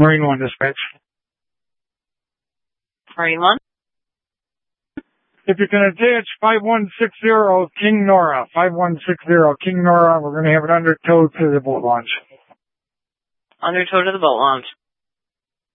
Marine 1 dispatch. Marine 1? If you can attach 5160 King Nora. 5160 King Nora. We're going to have it under tow to the boat launch. Under tow to the boat launch.